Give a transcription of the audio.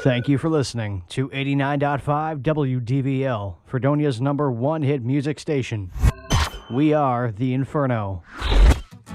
Thank you for listening to 89.5 WDVL, Fredonia's #1 hit music station. We are the Inferno.